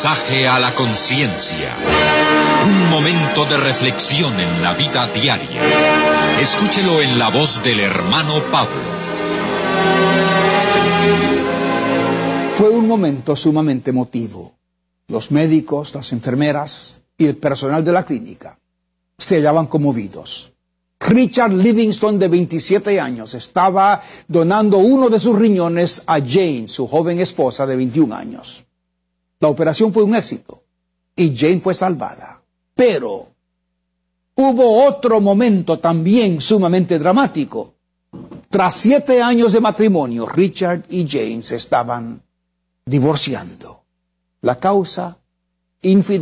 Mensaje a la conciencia. Un momento de reflexión en la vida diaria. Escúchelo en la voz del hermano Pablo. Fue un momento sumamente emotivo. Los médicos, las enfermeras y el personal de la clínica se hallaban conmovidos. Richard Livingston, de 27 años, estaba donando uno de sus riñones a Jane, su joven esposa de 21 años. La operación fue un éxito y Jane fue salvada. Pero hubo otro momento también sumamente dramático. Tras 7 años de matrimonio, Richard y Jane se estaban divorciando. La causa, infidelidad.